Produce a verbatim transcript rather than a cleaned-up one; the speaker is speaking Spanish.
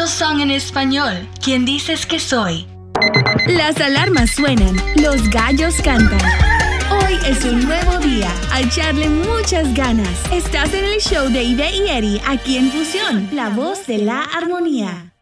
todos son en español. ¿Quién dices que soy? Las alarmas suenan, los gallos cantan. Hoy es un nuevo día, a echarle muchas ganas. Estás en el show de Ivette y Eddie, aquí en Fusión, la voz de la armonía.